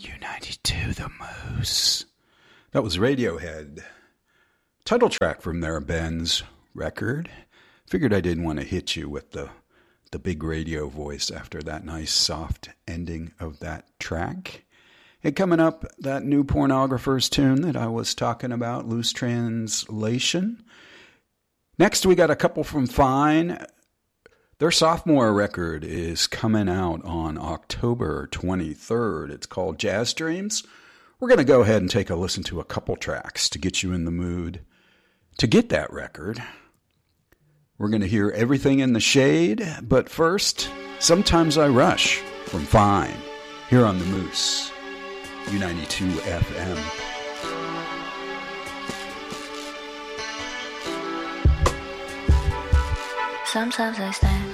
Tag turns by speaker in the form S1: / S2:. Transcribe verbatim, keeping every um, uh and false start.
S1: U ninety-two, the Moose. That was Radiohead. Title track from their Ben's record. Figured I didn't want to hit you with the, the big radio voice after that nice soft ending of that track. And coming up, that new Pornographers tune that I was talking about, Loose Translation. Next, we got a couple from Fine. Their sophomore record is coming out on October twenty-third. It's called Jazz Dreams. We're going to go ahead and take a listen to a couple tracks to get you in the mood to get that record. We're going to hear Everything in the Shade, but first, Sometimes I Rush from Fine, here on the Moose, U ninety-two F M.
S2: Sometimes I stand